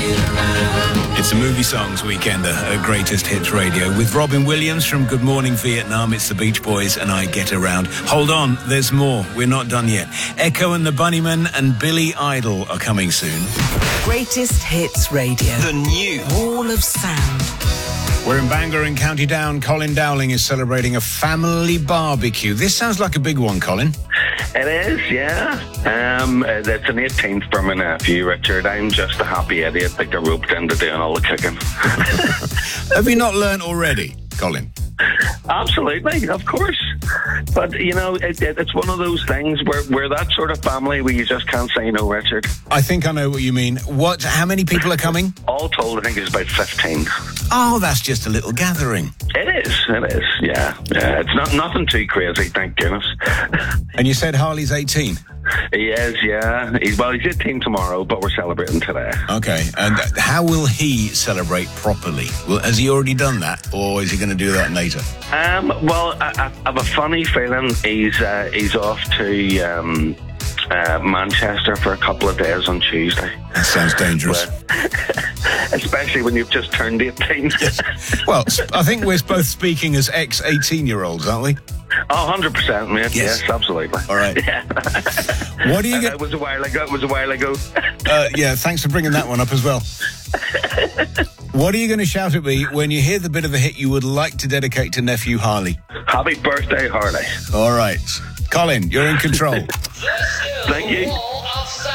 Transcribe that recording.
It's a movie songs weekender at Greatest Hits Radio with Robin Williams from Good Morning Vietnam. It's the Beach Boys and I Get Around. Hold on, there's more. We're not done yet. Echo and the Bunnymen and Billy Idol are coming soon. Greatest Hits Radio. The new Wall of Sound. We're in Bangor in County Down. Colin Dowling is celebrating a family barbecue. This sounds like a big one, Colin. It is, yeah. It's an 18th for my nephew, Richard. I'm just a happy idiot that got roped into doing all the cooking. Have you not learnt already, Colin? Absolutely, of course. But, you know, it's one of those things where we're that sort of family where you just can't say no, Richard. I think I know what you mean. How many people are coming? All told, I think it's about 15. Oh, that's just a little gathering. It is, yeah. It's nothing too crazy, thank goodness. And you said Harley's 18? He is, yeah. He's 18 tomorrow, but we're celebrating today. Okay, and how will he celebrate properly? Has he already done that, or is he going to do that later? Well, I have a funny feeling he's off to Manchester for a couple of days on Tuesday. That sounds dangerous. Especially when you've just turned 18. Well, I think we're both speaking as ex-18-year-olds, aren't we? Oh, 100%, mate. Yes, absolutely. All right. Yeah. What do you get? It was a while ago. Yeah, thanks for bringing that one up as well. What are you going to shout at me when you hear the bit of a hit you would like to dedicate to nephew Harley? Happy birthday, Harley. All right. Colin, you're in control. Thank you.